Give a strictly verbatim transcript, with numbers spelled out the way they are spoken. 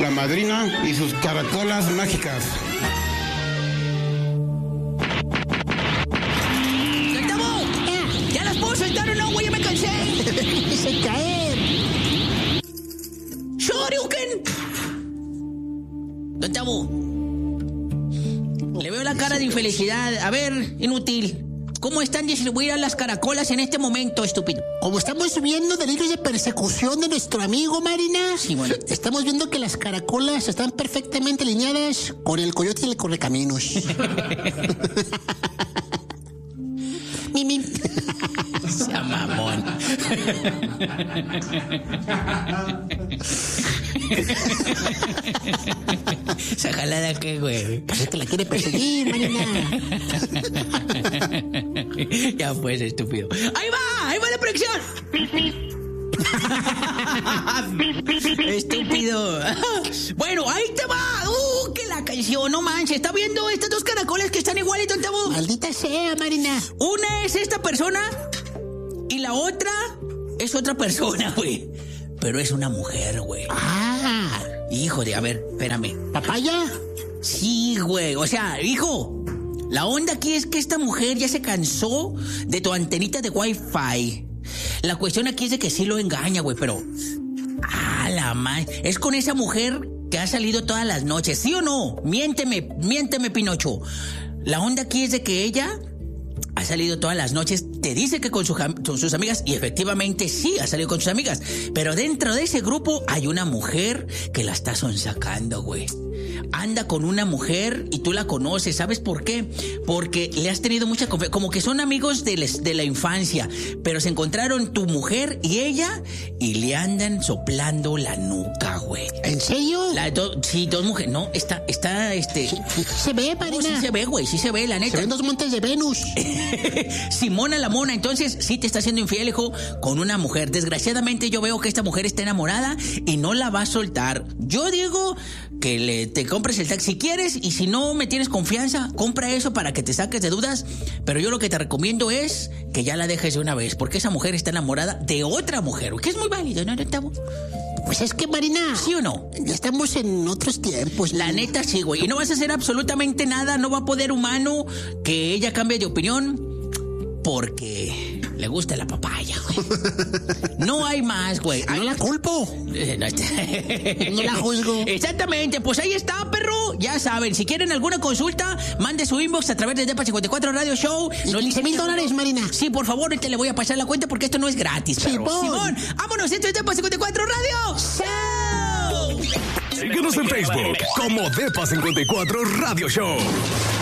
la madrina y sus caracolas mágicas. ¡Gustavo! ¿Ya las puedo soltar o no, güey? Ya me cansé. Se caer. ¡Shoryuken! Gustavo, le veo la cara de infelicidad. A ver, inútil. ¿Cómo están distribuidas las caracolas en este momento, estúpido? Como estamos viendo delirios de persecución de nuestro amigo Marina, sí, bueno. Estamos viendo que las caracolas están perfectamente alineadas con el coyote y el correcaminos. Mimi. Sea mamón. ¿Esa jalada qué, güey? Pues es que la quiere perseguir, Marina. Ya pues, estúpido. ¡Ahí va! ¡Ahí va la proyección! Estúpido. Bueno, ahí te va. ¡Uh, que la canción! No manches. ¿Está viendo estas dos caracolas que están igualitos, Tabo? Maldita sea, Marina. Una es esta persona y la otra es otra persona, güey. Pero es una mujer, güey. Ah. Hijo de... A ver, espérame. ¿Papaya? Sí, güey. O sea, hijo, la onda aquí es que esta mujer ya se cansó de tu antenita de Wi-Fi. La cuestión aquí es de que sí lo engaña, güey, pero... ¡Ah, la madre! Es con esa mujer que ha salido todas las noches, ¿sí o no? Miénteme, miénteme, Pinocho. La onda aquí es de que ella ha salido todas las noches, te dice que con, su, con sus amigas, y efectivamente sí, ha salido con sus amigas, pero dentro de ese grupo hay una mujer que la está sonsacando, güey. Anda con una mujer y tú la conoces, ¿sabes por qué? Porque le has tenido mucha confianza, como que son amigos de, les, de la infancia, pero se encontraron tu mujer y ella y le andan soplando la nuca, güey. ¿En serio? La, do, sí, dos mujeres, no, está, está, este... Sí, sí se ve, Marina. No, sí se ve, güey, sí se ve, la neta. Se ven dos montes de Venus. Simona la mona, entonces sí te está haciendo infiel, hijo, con una mujer. Desgraciadamente yo veo que esta mujer está enamorada y no la va a soltar. Yo digo que le, te compres el taxi si quieres, y si no me tienes confianza, compra eso para que te saques de dudas, pero yo lo que te recomiendo es que ya la dejes de una vez, porque esa mujer está enamorada de otra mujer, que es muy válido, ¿no, Tabo? Pues es que, Marina... ¿Sí o no? Ya estamos en otros tiempos. La neta sí, güey, y no vas a hacer absolutamente nada, no va a poder humano que ella cambie de opinión, porque le gusta la papaya, güey. No hay más, güey. No la culpo. Eh, no, este... no la juzgo. Exactamente, pues ahí está, perro. Ya saben, si quieren alguna consulta, mande su inbox a través de Depa cincuenta y cuatro Radio Show. Y quince mil dólares, Marina. Sí, por favor, ahorita le voy a pasar la cuenta porque esto no es gratis, perro. Simón. Simón, vámonos, esto es Depa cincuenta y cuatro Radio Show. Síguenos en Facebook como Depa cincuenta y cuatro Radio Show.